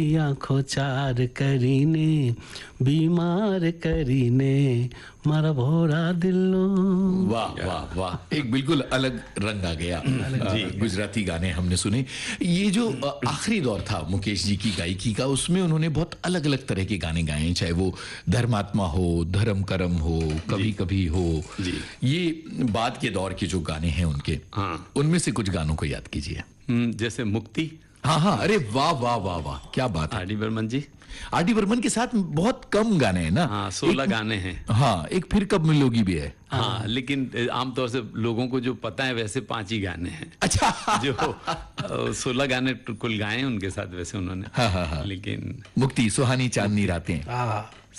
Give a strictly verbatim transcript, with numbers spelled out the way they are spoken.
आंखों चार करीने बीमार करीने मारा भोरा दिलो। वाह वाह वाह, एक बिल्कुल अलग रंग आ गया। जी, गुजराती गाने हमने सुने। ये जो आखिरी दौर था मुकेश जी की गायकी का, उसमें उन्होंने बहुत अलग अलग तरह के गाने गाए, चाहे वो धर्मात्मा हो, धर्म करम हो, कभी कभी हो। जी। ये बाद के दौर के जो गाने हैं उनके, हाँ, उनमें से कुछ गानों को याद कीजिए। जैसे मुक्ति। हाँ हाँ, अरे वाह वाह वाह वाह, क्या बात है। आर डी बर्मन जी। आर डी बर्मन के साथ बहुत कम गाने हैं ना। हाँ, सोलह गाने हैं। हाँ, एक फिर कब मिलोगी भी है। हाँ, लेकिन आमतौर से लोगों को जो पता है वैसे पांच ही गाने हैं। अच्छा। जो सोलह गाने कुल गाए उनके साथ वैसे उन्होंने। हाँ हाँ हाँ। लेकिन मुक्ति, सुहानी चांदनी रातें। हाँ